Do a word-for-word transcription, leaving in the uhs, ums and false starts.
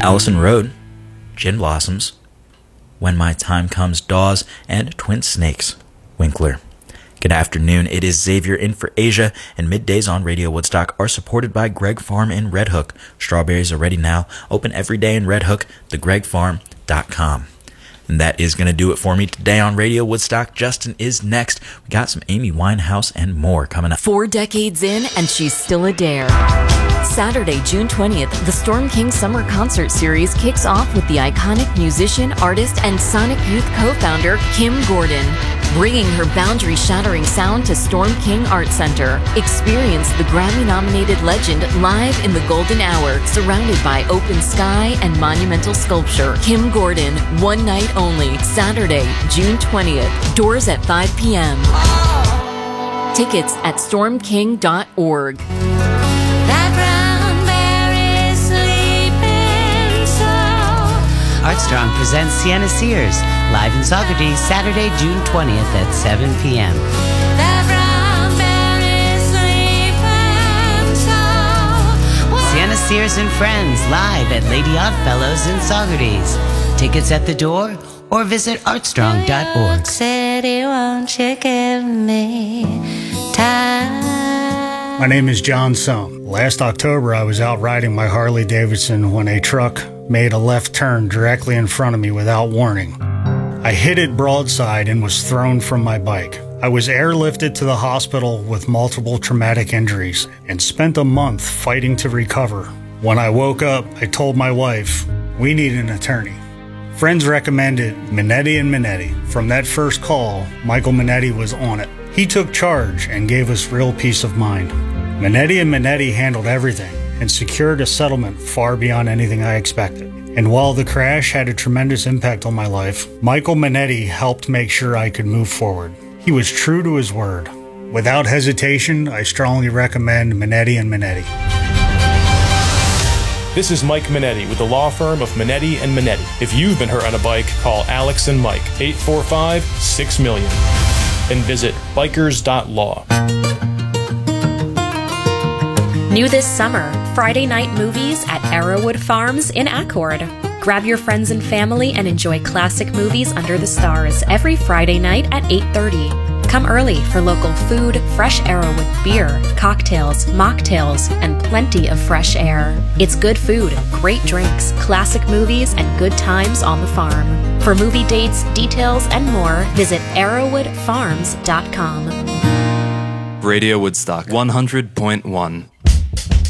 Allison Road, Gin Blossoms, When My Time Comes, Dawes, and Twin Snakes, Winkler. Good afternoon, it is Xavier in for Asia, and middays on Radio Woodstock are supported by Greg Farm in Red Hook. Strawberries are ready now, open every day in Red Hook, the greg farm dot com. And that is going to do it for me today on Radio Woodstock. Justin is next. We got some Amy Winehouse and more coming up. Four decades in, and she's still a dare. Saturday, June twentieth, the Storm King Summer Concert Series kicks off with the iconic musician, artist, and Sonic Youth co-founder, Kim Gordon, bringing her boundary-shattering sound to Storm King Art Center. Experience the Grammy-nominated legend live in the golden hour, surrounded by open sky and monumental sculpture. Kim Gordon, one night only, Saturday, June twentieth. Doors at five p.m. Tickets at storm king dot org. Armstrong presents Sienna Sears, live in Saugerties, Saturday, June twentieth at seven p.m. Sienna Sears and Friends, live at Lady Oddfellows in Saugerties. Tickets at the door or visit armstrong dot org. City, won't you give me time? My name is John Sohn. Last October, I was out riding my Harley Davidson when a truck made a left turn directly in front of me without warning. I hit it broadside and was thrown from my bike. I was airlifted to the hospital with multiple traumatic injuries and spent a month fighting to recover. When I woke up, I told my wife, we need an attorney. Friends recommended Minetti and Minetti. From that first call, Michael Minetti was on it. He took charge and gave us real peace of mind. Minetti and Minetti handled everything and secured a settlement far beyond anything I expected. And while the crash had a tremendous impact on my life, Michael Minetti helped make sure I could move forward. He was true to his word. Without hesitation, I strongly recommend Minetti and Minetti. This is Mike Minetti with the law firm of Minetti and Minetti. If you've been hurt on a bike, call Alex and Mike, eight four five, six million, and visit bikers dot law. New this summer, Friday night movies at Arrowwood Farms in Accord. Grab your friends and family and enjoy classic movies under the stars every Friday night at eight thirty. Come early for local food, fresh Arrowwood beer, cocktails, mocktails, and plenty of fresh air. It's good food, great drinks, classic movies, and good times on the farm. For movie dates, details, and more, visit arrowwood farms dot com. Radio Woodstock one hundred point one.